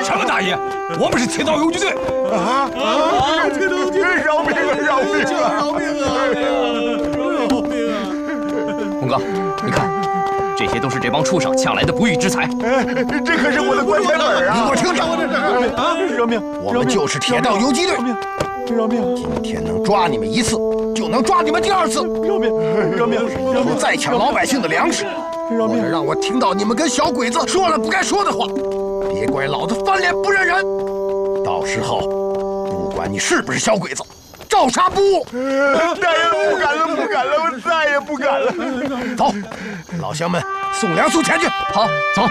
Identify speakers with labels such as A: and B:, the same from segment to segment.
A: 什么大爷？我们是铁道游击队。
B: 铁道游击队，饶命啊！饶命啊！饶命啊！饶命啊！
C: 红哥，你看，这些都是这帮畜生抢来的不义之财。
B: 这可是我的棺材本啊！
D: 你给我听着！
B: 啊！饶命！
D: 我们就是铁道游击队。
B: 饶命！
D: 今天能抓你们一次，就能抓你们第二次。
B: 饶命！饶命！
D: 以后再抢老百姓的粮食，或者让我听到你们跟小鬼子说了不该说的话，别怪老子翻脸不认人。到时候，不管你是不是小鬼子，照杀不误。
B: 大爷，不敢了，不敢了，我再也不敢了。
D: 走，老乡们，送粮送钱去。
C: 好，走。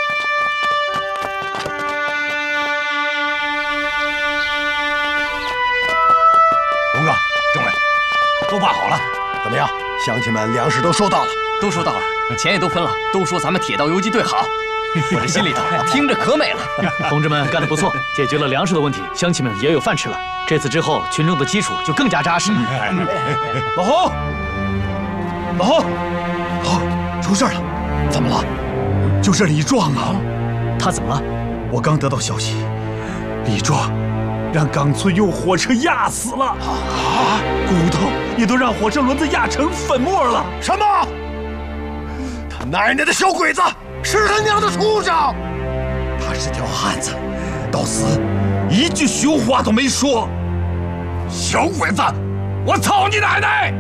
A: 龙哥，政委，都办好了。
D: 怎么样，乡亲们粮食都收到了？
C: 都收到了，钱也都分了，都说咱们铁道游击队好，我这心里头听着可美了。
E: 同志们干得不错，解决了粮食的问题，乡亲们也有饭吃了。这次之后，群众的基础就更加扎实。
A: 老侯，老侯，
D: 好，出事了，怎么了？
F: 就是李壮啊！
E: 他怎么了？
F: 我刚得到消息，李壮让冈村用火车压死了，骨头也都让火车轮子压成粉末了。
D: 什么？他奶奶的小鬼子，是他娘的畜生！
F: 他是条汉子，到死一句凶话都没说。
A: 小鬼子，我操你奶奶！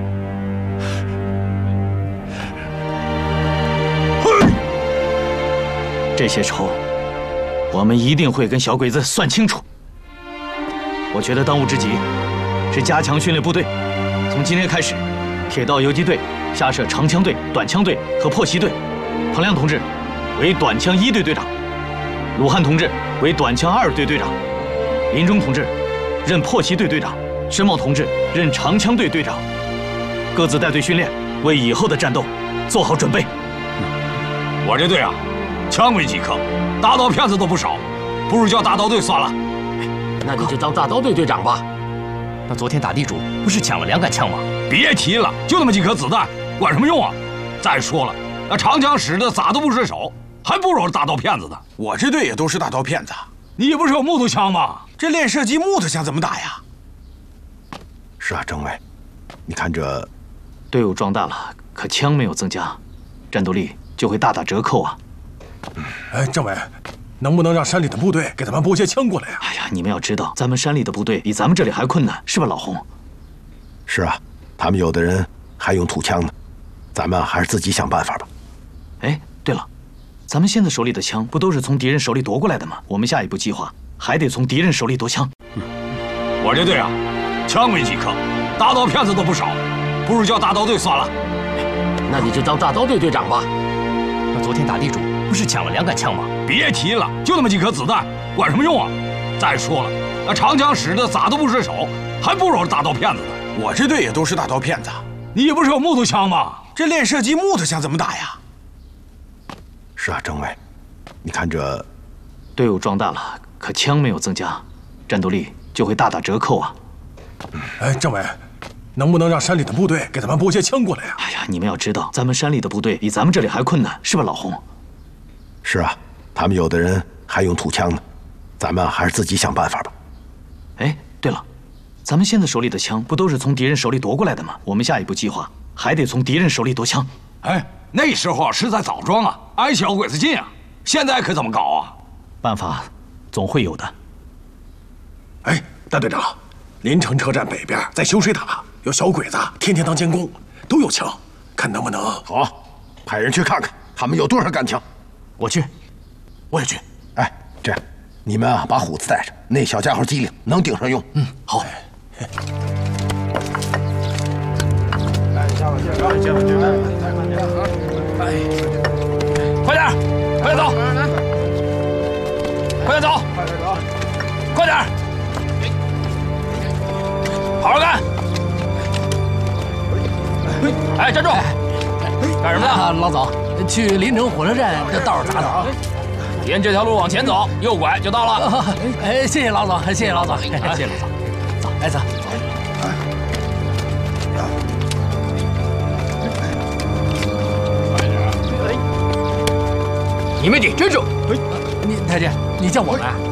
E: 这些仇，我们一定会跟小鬼子算清楚。我觉得当务之急是加强训练部队。从今天开始，铁道游击队下设长枪队、短枪队和破袭队。彭亮同志为短枪1队队长，鲁汉同志为短枪2队队长，林中同志任破袭队队长，申茂同志任长枪队队长。各自带队训练，为以后的战斗做好准备。
A: 我这队啊，枪没几颗，大刀片子都不少，不如叫大刀队算了。
C: 那你就当大刀队队长吧。那昨天打地主不是抢了2杆枪吗？
A: 别提了，就那么几颗子弹，管什么用啊？再说了，那长枪使的咋都不是手，还不如大刀片子呢。
B: 我这队也都是大刀片子，
A: 你不是有木头枪吗？
B: 这练射击木头枪怎么打呀？
D: 是啊，政委，你看这
E: 队伍壮大了，可枪没有增加，战斗力就会大打折扣啊！
F: 哎，政委，能不能让山里的部队给咱们拨些枪过来呀？
E: 哎呀，你们要知道，咱们山里的部队比咱们这里还困难，是吧，老洪？
D: 是啊，他们有的人还用土枪呢，咱们还是自己想办法吧。
E: 哎，对了，咱们现在手里的枪不都是从敌人手里夺过来的吗？我们下一步计划还得从敌人手里夺枪。
A: 我这队啊，枪没几颗，大刀片子都不少，不如叫大刀队算了。
C: 那你就当大刀队队长吧。那昨天打地主不是抢了2杆枪吗？
A: 别提了，就那么几颗子弹，管什么用啊？再说了，那长枪使的咋都不是手，还不如大刀片子呢。
B: 我这队也都是大刀片子，
A: 你不是有木头枪吗？
B: 这练射击木头枪怎么打呀？
D: 是啊，政委，你看这
E: 队伍壮大了，可枪没有增加，战斗力就会大打折扣啊！
F: 哎，政委，能不能让山里的部队给咱们拨些枪过来呀？
E: 哎呀，你们要知道，咱们山里的部队比咱们这里还困难，是吧，老洪？
D: 是啊，他们有的人还用土枪呢，咱们还是自己想办法吧。
E: 哎，对了，咱们现在手里的枪不都是从敌人手里夺过来的吗？我们下一步计划还得从敌人手里夺枪。
A: 哎，那时候是在枣庄啊，挨小鬼子近啊，现在可怎么搞啊？
E: 办法总会有的。
F: 哎，大队长，临城车站北边在修水塔有小鬼子天天当监工，都有枪，看能不能……
D: 好，派人去看看他们有多少杆枪。
E: 我去，我也去。
D: 哎，这样，你们啊把虎子带着，那小家伙机灵，能顶上用。
E: 嗯，好。
A: 快点，快点走，快点走，快点，好好干！哎，站住！干什么呢？
C: 老总，去临城火车站这道咋走？
A: 沿这条路往前走，右拐就到了。
C: 哎，谢谢老总，谢谢老总，谢谢老总。走，哎走。
A: 你们得站住！
C: 你太监，你叫我们啊？